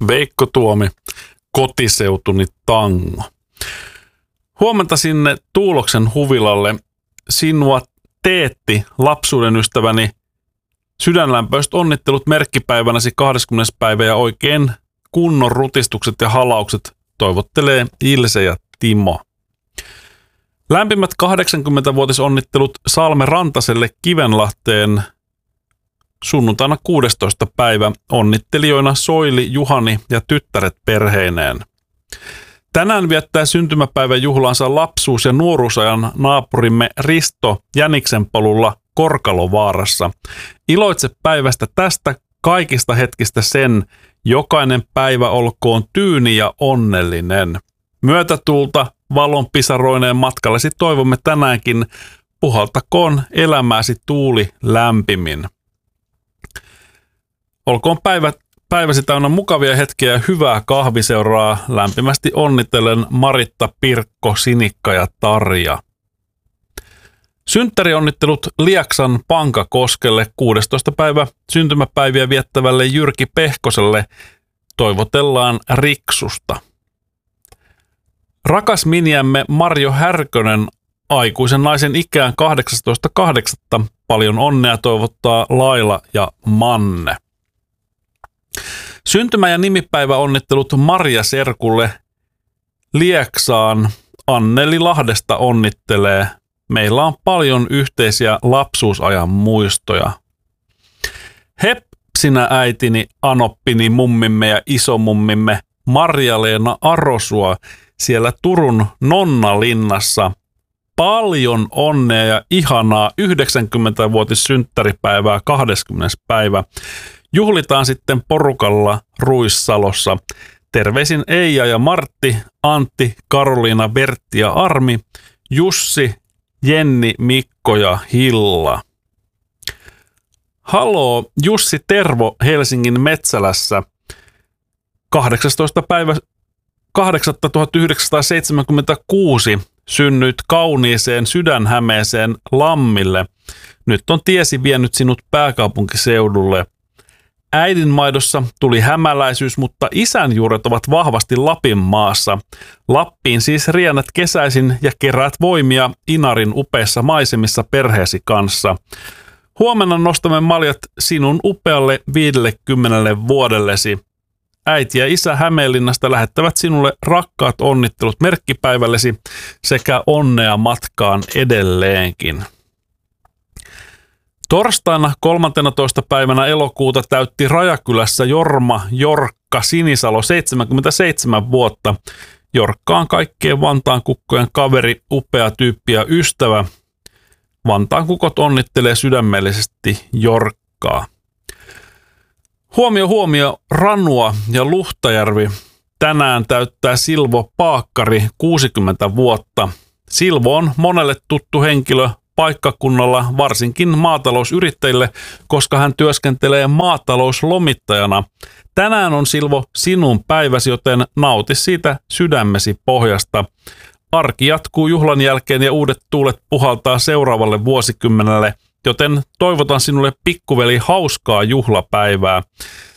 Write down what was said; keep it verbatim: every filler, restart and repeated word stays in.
Veikko Tuomi, kotiseutuni tango. Huomenta sinne Tuuloksen huvilalle. Sinua teetti lapsuuden ystäväni. Sydänlämpöiset onnittelut merkkipäivänäsi kahdeskymmenes päivä ja oikein kunnon rutistukset ja halaukset toivottelee Ilse ja Timo. Lämpimät kahdeksankymmentävuotisonnittelut Salme Rantaselle Kivenlahteen sunnuntaina kuudestoista päivä onnittelijoina Soili, Juhani ja tyttäret perheineen. Tänään viettää syntymäpäivän juhlansa lapsuus- ja nuoruusajan naapurimme Risto Jäniksenpolulla Korkalovaarassa. Iloitse päivästä tästä kaikista hetkistä sen, jokainen päivä olkoon tyyni ja onnellinen. Myötätuulta valon pisaroineen matkallesi toivomme tänäänkin, puhaltakoon elämääsi tuuli lämpimin. Olkoon päivä, päiväsi täynnä mukavia hetkiä ja hyvää kahviseuraa. Lämpimästi onnittelen Maritta, Pirkko, Sinikka ja Tarja. Synttärionnittelut Lieksan Pankakoskelle kuudestoista päivä syntymäpäiviä viettävälle Jyrki Pehkoselle toivotellaan Riksusta. Rakas miniämme Marjo Härkönen aikuisen naisen ikään kahdeksastoista kahdeksatta Paljon onnea toivottaa Laila ja Manne. Syntymä- ja nimipäivä onnittelut Marja Serkulle Lieksaan. Anneli Lahdesta onnittelee. Meillä on paljon yhteisiä lapsuusajan muistoja. Hep, sinä äitini, anoppini, mummimme ja isomummimme Marja-Leena Arosua siellä Turun Nonnalinnassa. Paljon onnea ja ihanaa yhdeksänkymmentävuotissynttäripäivää kahdeskymmenes päivä. Juhlitaan sitten porukalla Ruissalossa. Terveisin Eija ja Martti, Antti, Karoliina, Bertti ja Armi, Jussi, Jenni, Mikko ja Hilla. Haloo, Jussi Tervo Helsingin Metsälässä. kahdeksastoista päivä kahdeksatta tuhatyhdeksänsataaseitsemänkymmentäkuusi synnyit kauniiseen Sydänhämeeseen Lammille. Nyt on tiesi vienyt sinut pääkaupunkiseudulle. Äidin maidossa tuli hämäläisyys, mutta isän juuret ovat vahvasti Lapin maassa. Lappiin siis riennät kesäisin ja keräät voimia Inarin upeissa maisemissa perheesi kanssa. Huomenna nostamme maljat sinun upealle viidellekymmenelle vuodellesi. Äiti ja isä Hämeenlinnasta lähettävät sinulle rakkaat onnittelut merkkipäivällesi sekä onnea matkaan edelleenkin. Torstaina kolmanteenatoista päivänä elokuuta täytti Rajakylässä Jorma Jorkka Sinisalo seitsemänkymmentäseitsemän vuotta. Jorkka on kaikkien Vantaan kukkojen kaveri, upea tyyppi ja ystävä. Vantaan kukot onnittelee sydämellisesti Jorkkaa. Huomio, huomio, Ranua ja Luhtajärvi. Tänään täyttää Silvo Paakkari kuusikymmentä vuotta. Silvo on monelle tuttu henkilö paikkakunnalla, varsinkin maatalousyrittäjille, koska hän työskentelee maatalouslomittajana. Tänään on Silvo sinun päiväsi, joten nauti siitä sydämesi pohjasta. Arki jatkuu juhlan jälkeen ja uudet tuulet puhaltaa seuraavalle vuosikymmenelle, joten toivotan sinulle pikkuveli hauskaa juhlapäivää.